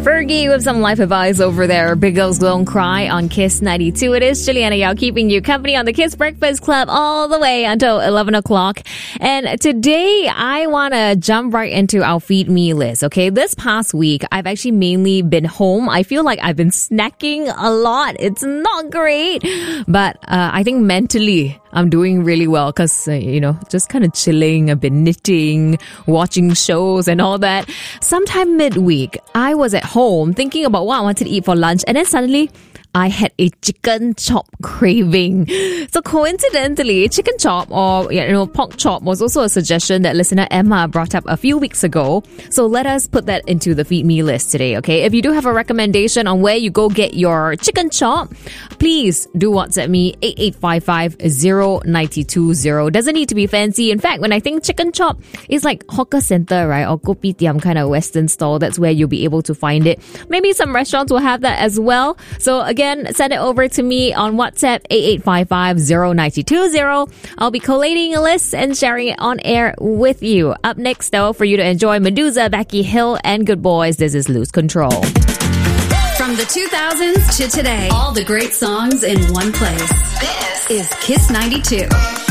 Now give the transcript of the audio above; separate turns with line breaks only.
Fergie with some life advice over there. Big Girls Don't Cry on Kiss 92. It is Juliana Yao keeping you company on the Kiss Breakfast Club all the way until 11 o'clock. And today I want to jump right into our Feed Me list. Okay, this past week I've actually mainly been home. I feel like I've been snacking a lot. It's not great, but I think mentally I'm doing really well because, just kind of chilling. I've been knitting, watching shows and all that. Sometime midweek, I was at home thinking about what I wanted to eat for lunch, and then suddenly I had a chicken chop craving. So coincidentally, chicken chop or pork chop was also a suggestion that listener Emma brought up a few weeks ago. So let us put that into the Feed Me list today, okay? If you do have a recommendation on where you go get your chicken chop, please do WhatsApp me 8855-0920. Doesn't need to be fancy. In fact, when I think chicken chop, it's like hawker center, right? Or kopitiam kind of Western stall. That's where you'll be able to find it. Maybe some restaurants will have that as well. So again, send it over to me on WhatsApp 8855-0920. I'll be collating a list and sharing it on air with you. Up next, though, for you to enjoy Medusa, Becky Hill, and Good Boys, this is Lose Control.
From the 2000s to today, all the great songs in one place. This is Kiss 92.